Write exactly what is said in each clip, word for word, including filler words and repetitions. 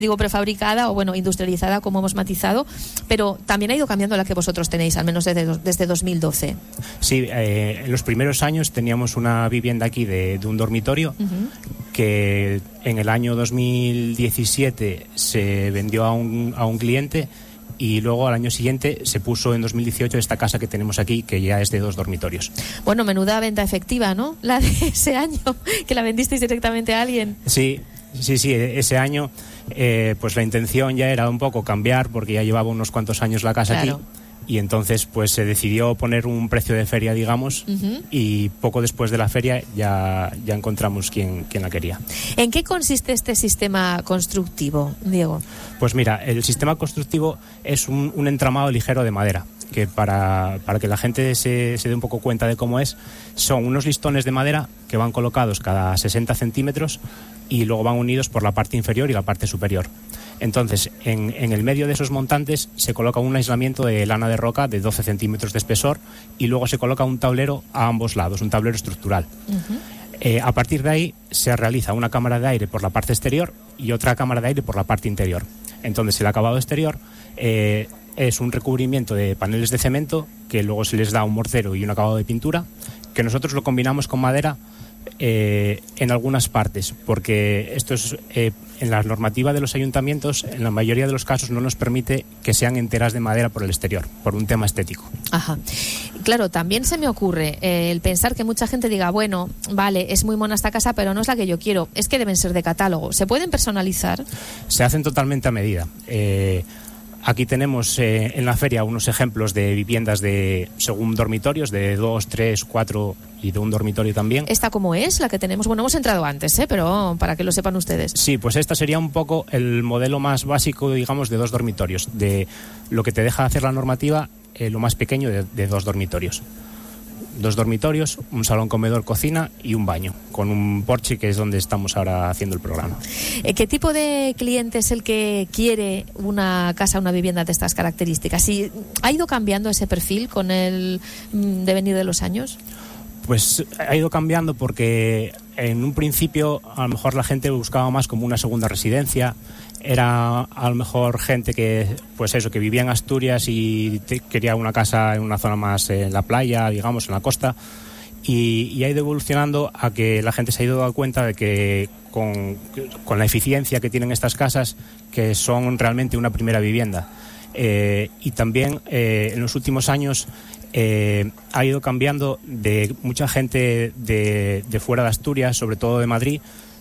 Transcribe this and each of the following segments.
digo prefabricada o bueno, industrializada, como hemos matizado, pero también ha ido cambiando la que vosotros tenéis, al menos desde, desde dos mil doce. Sí, eh, en los primeros años teníamos una vivienda aquí de, de un dormitorio uh-huh. que en el año dos mil diecisiete se vendió a un, a un cliente y luego al año siguiente se puso en dos mil dieciocho esta casa que tenemos aquí, que ya es de dos dormitorios. Bueno, menuda venta efectiva, ¿no? La de ese año, que la vendisteis directamente a alguien. Sí, sí, sí, ese año eh, pues la intención ya era un poco cambiar, porque ya llevaba unos cuantos años la casa claro. aquí. Y entonces pues se decidió poner un precio de feria, digamos, uh-huh. y poco después de la feria ya, ya encontramos quien, quien la quería. ¿En qué consiste este sistema constructivo, Diego? Pues mira, el sistema constructivo es un, un entramado ligero de madera, que para, para que la gente se, se dé un poco cuenta de cómo es, son unos listones de madera que van colocados cada sesenta centímetros y luego van unidos por la parte inferior y la parte superior. Entonces, en, en el medio de esos montantes se coloca un aislamiento de lana de roca de doce centímetros de espesor y luego se coloca un tablero a ambos lados, un tablero estructural. Uh-huh. Eh, a partir de ahí se realiza una cámara de aire por la parte exterior y otra cámara de aire por la parte interior. Entonces, el acabado exterior eh, es un recubrimiento de paneles de cemento que luego se les da un mortero y un acabado de pintura, que nosotros lo combinamos con madera Eh, en algunas partes, porque esto es eh, en la normativa de los ayuntamientos, en la mayoría de los casos no nos permite que sean enteras de madera por el exterior, por un tema estético. Ajá. Claro, también se me ocurre eh, el pensar que mucha gente diga, bueno, vale, es muy mona esta casa, pero no es la que yo quiero, es que deben ser de catálogo. ¿Se pueden personalizar? Se hacen totalmente a medida. Eh, Aquí tenemos eh, en la feria unos ejemplos de viviendas de según dormitorios, de dos, tres, cuatro y de un dormitorio también. ¿Esta cómo es? La que tenemos, bueno, hemos entrado antes, ¿eh? Pero para que lo sepan ustedes. Sí, pues esta sería un poco el modelo más básico, digamos, de dos dormitorios, de lo que te deja hacer la normativa, eh, lo más pequeño de, de dos dormitorios. Dos dormitorios, un salón, comedor, cocina y un baño, con un porche, que es donde estamos ahora haciendo el programa. ¿Qué tipo de cliente es el que quiere una casa, una vivienda de estas características? ¿Y ha ido cambiando ese perfil con el devenir de los años? Pues ha ido cambiando porque en un principio a lo mejor la gente buscaba más como una segunda residencia. Era a lo mejor gente que, pues eso, que vivía en Asturias y te, quería una casa en una zona más en la playa, digamos, en la costa. Y, y ha ido evolucionando a que la gente se ha ido dando cuenta de que con, con la eficiencia que tienen estas casas, que son realmente una primera vivienda. Eh, y también eh, en los últimos años eh, ha ido cambiando de mucha gente de, de fuera de Asturias, sobre todo de Madrid,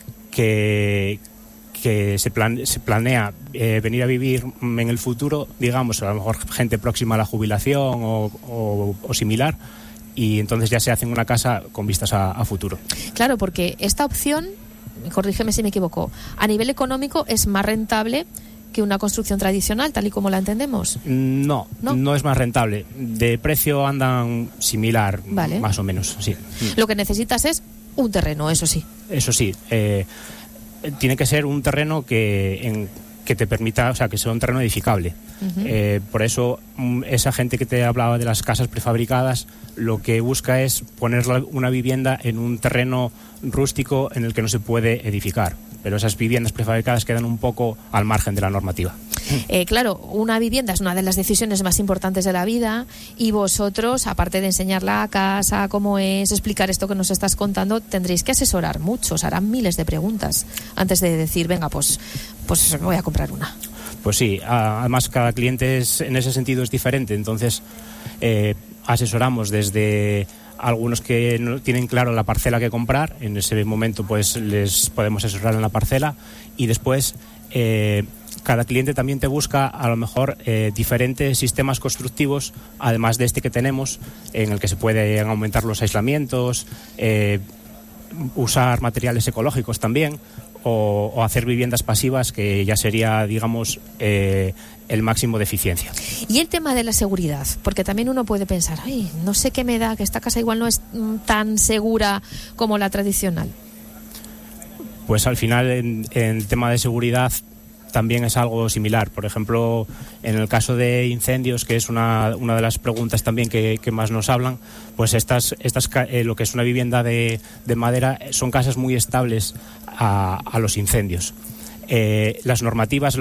que... que se, plan, se planea eh, venir a vivir en el futuro, digamos, a lo mejor gente próxima a la jubilación o, o, o similar, y entonces ya se hacen una casa con vistas a, a futuro. Claro, porque esta opción, corrígeme si me equivoco, a nivel económico es más rentable que una construcción tradicional, tal y como la entendemos. No, no, no es más rentable. De precio andan similar, vale. Más o menos, sí. Lo que necesitas es un terreno, eso sí. Eso sí, eh, tiene que ser un terreno que, en, que te permita, o sea, que sea un terreno edificable. Uh-huh. Eh, por eso, esa gente que te hablaba de las casas prefabricadas, lo que busca es poner una vivienda en un terreno rústico en el que no se puede edificar. Pero esas viviendas prefabricadas quedan un poco al margen de la normativa. Eh, claro, una vivienda es una de las decisiones más importantes de la vida, y vosotros, aparte de enseñar la casa, cómo es, explicar esto que nos estás contando, tendréis que asesorar mucho, os harán miles de preguntas antes de decir, venga, pues, pues voy a comprar una. Pues sí, además cada cliente es, en ese sentido es diferente, entonces eh, asesoramos desde algunos que no tienen claro la parcela que comprar, en ese momento pues les podemos asesorar en la parcela, y después eh, cada cliente también te busca a lo mejor eh, diferentes sistemas constructivos, además de este que tenemos, en el que se pueden aumentar los aislamientos, eh, usar materiales ecológicos también, o, o hacer viviendas pasivas, que ya sería, digamos, eh, el máximo de eficiencia. Y el tema de la seguridad, porque también uno puede pensar, ay, no sé qué me da, que esta casa igual no es tan segura como la tradicional. Pues al final, en, en el tema de seguridad también es algo similar. Por ejemplo, en el caso de incendios, que es una, una de las preguntas también que, que más nos hablan, pues estas, estas eh, lo que es una vivienda de, de madera son casas muy estables a, a los incendios. Eh, las normativas